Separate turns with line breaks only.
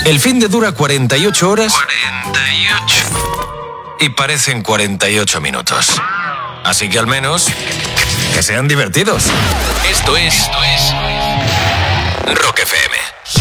El fin de dura 48 horas. 48. Y parecen 48 minutos. Así que al menos, que sean divertidos. Esto es Rock FM.